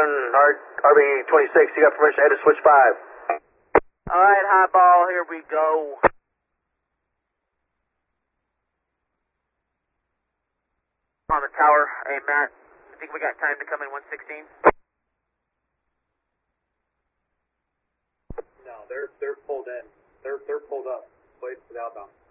RB26, you got permission to head to switch 5. Alright, highball, here we go. On the tower, hey Matt, I think we got time to come in 116? No, they're pulled in. They're pulled up. Wait for the outbound.